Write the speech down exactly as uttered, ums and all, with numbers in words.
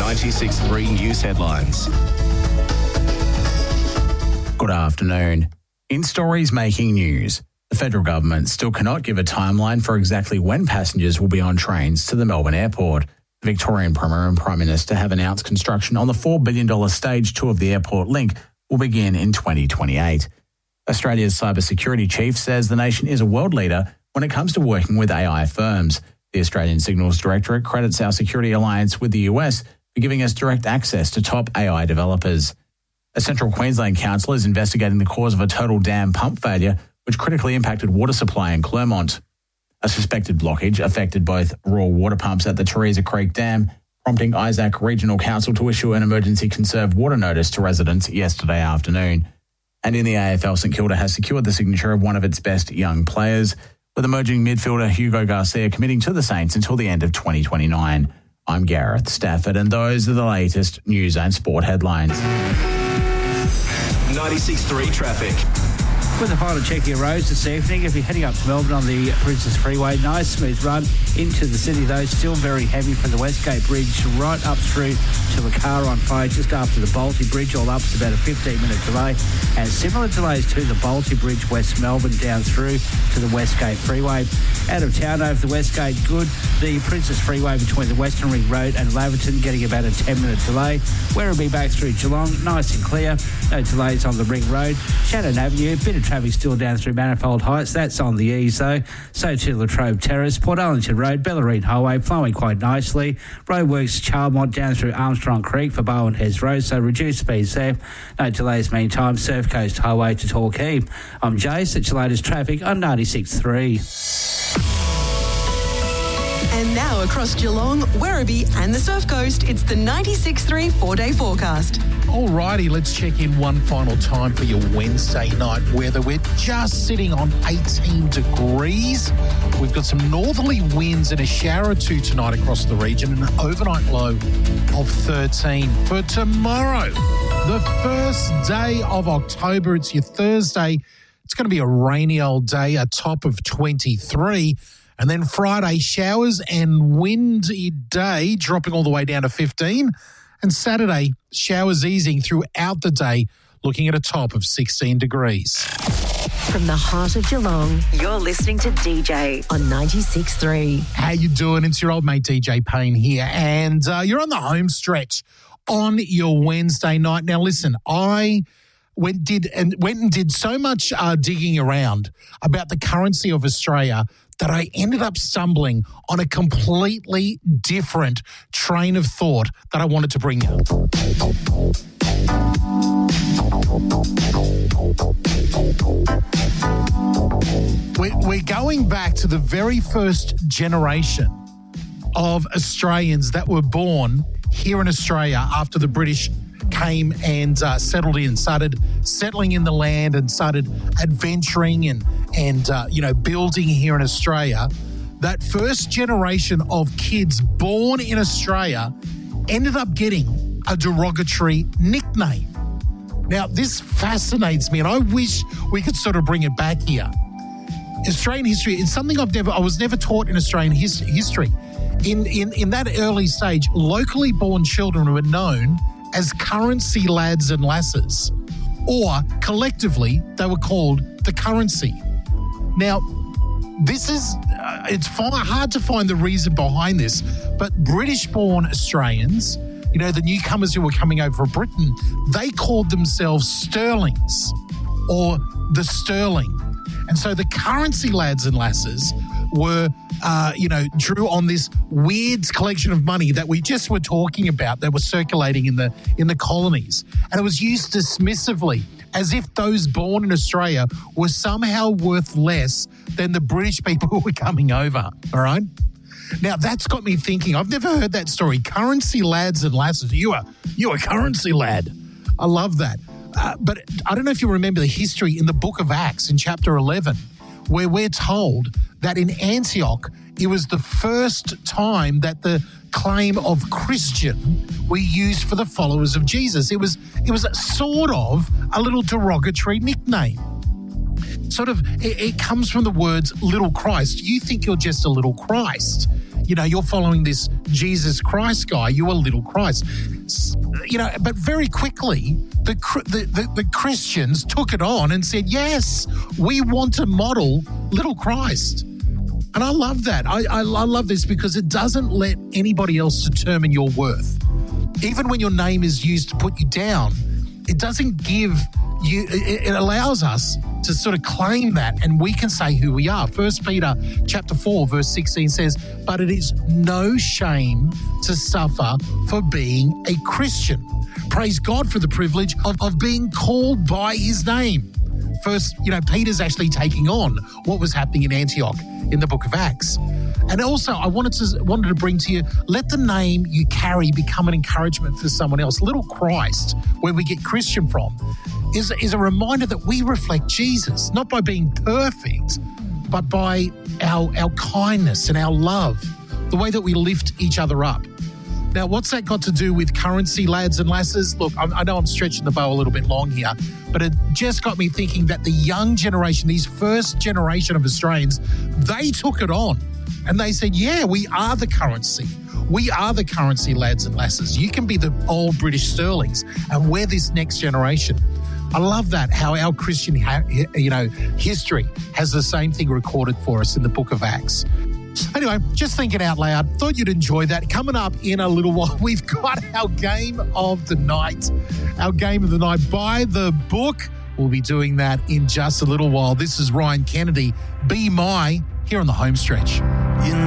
ninety-six point three News Headlines. Good afternoon. In stories making news, the federal government still cannot give a timeline for exactly when passengers will be on trains to the Melbourne airport. The Victorian Premier and Prime Minister have announced construction on the four billion dollars Stage two of the airport link will begin in twenty twenty-eight. Australia's cybersecurity chief says the nation is a world leader when it comes to working with A I firms. The Australian Signals Directorate credits our security alliance with the U S for giving us direct access to top A I developers. A Central Queensland council is investigating the cause of a total dam pump failure which critically impacted water supply in Clermont. A suspected blockage affected both raw water pumps at the Teresa Creek Dam, prompting Isaac Regional Council to issue an emergency conserved water notice to residents yesterday afternoon. And in the A F L, St Kilda has secured the signature of one of its best young players, with emerging midfielder Hugo Garcia committing to the Saints until the end of twenty twenty-nine. I'm Gareth Stafford, and those are the latest news and sport headlines. ninety-six point three traffic. With the final check of your roads this evening, if you're heading up to Melbourne on the Princess Freeway, nice smooth run into the city though, still very heavy from the Westgate Bridge right up through to the car on fire just after the Balti Bridge, all up. It's about a fifteen minute delay, and similar delays to the Balti Bridge, West Melbourne down through to the Westgate Freeway. Out of town over the Westgate, good. The Princess Freeway between the Western Ring Road and Laverton getting about a ten minute delay. Werribee back through Geelong, nice and clear. No delays on the Ring Road. Shannon Avenue, bit of traffic still down through Manifold Heights. That's on the ease though. So to Latrobe Terrace, Port Arlington Road, Bellarine Highway flowing quite nicely. Roadworks Charlemont down through Armstrong Creek for Bowen Heads Road, so reduced speeds there. No delays meantime. Surf Coast Highway to Torquay. I'm Jace. It's your latest traffic on ninety-six point three. And now across Geelong, Werribee and the Surf Coast, it's the ninety-six point three four-day forecast. Alrighty, let's check in one final time for your Wednesday night weather. We're just sitting on eighteen degrees. We've got some northerly winds and a shower or two tonight across the region, and an overnight low of thirteen. For tomorrow, the first day of October, it's your Thursday. It's going to be a rainy old day, a top of twenty-three. And then Friday, showers and windy day, dropping all the way down to fifteen. And Saturday, showers easing throughout the day, looking at a top of sixteen degrees. From the heart of Geelong, you're listening to D J on ninety-six point three. How you doing? It's your old mate D J Payne here, and uh, you're on the home stretch on your Wednesday night. Now, listen, I went did and went and did so much uh, digging around about the currency of Australia that I ended up stumbling on a completely different train of thought that I wanted to bring you. We're going back to the very first generation of Australians that were born here in Australia after the British came and uh, settled in, started settling in the land and started adventuring and, and uh, you know, building here in Australia. That first generation of kids born in Australia ended up getting a derogatory nickname. Now, this fascinates me, and I wish we could sort of bring it back here. Australian history, it's something I've never, I was never taught in Australian his, history. In, in, in that early stage, locally born children were known as currency lads and lasses, or collectively they were called the currency. Now, this is, uh, it's far, hard to find the reason behind this, but British-born Australians, you know, the newcomers who were coming over from Britain, they called themselves sterlings or the sterling. And so the currency lads and lasses were, uh, you know, drew on this weird collection of money that we just were talking about that was circulating in the in the colonies. And it was used dismissively, as if those born in Australia were somehow worth less than the British people who were coming over, all right? Now, that's got me thinking. I've never heard that story. Currency lads and lasses. You are, you a currency lad. I love that. Uh, but I don't know if you remember the history in the book of Acts in chapter eleven, where we're told that in Antioch, it was the first time that the claim of Christian were used for the followers of Jesus. It was, it was sort of a little derogatory nickname. Sort of, it, it comes from the words little Christ. You think you're just a little Christ. you know, you're following this Jesus Christ guy, you're a little Christ. You know, but very quickly, the, the, the, the Christians took it on and said, yes, we want to model little Christ. And I love that. I, I, I love this because it doesn't let anybody else determine your worth. Even when your name is used to put you down, it doesn't give you, it, it allows us to sort of claim that, and we can say who we are. First Peter chapter four, verse sixteen says, but it is no shame to suffer for being a Christian. Praise God for the privilege of, of being called by his name. First, you know, Peter's actually taking on what was happening in Antioch in the book of Acts. And also, I wanted to wanted to bring to you, let the name you carry become an encouragement for someone else. Little Christ, where we get Christian from, is, is a reminder that we reflect Jesus, not by being perfect, but by our, our kindness and our love, the way that we lift each other up. Now, what's that got to do with currency, lads and lasses? Look, I, I know I'm stretching the bow a little bit long here, but it just got me thinking that the young generation, these first generation of Australians, they took it on and they said, yeah, we are the currency. We are the currency, lads and lasses. You can be the old British sterlings, and we're this next generation. I love that, how our Christian, you know, history has the same thing recorded for us in the book of Acts. Anyway, just thinking out loud, thought you'd enjoy that. Coming up in a little while, we've got our game of the night. Our game of the night by the book. We'll be doing that in just a little while. This is Ryan Kennedy, Be My, here on the home stretch. You know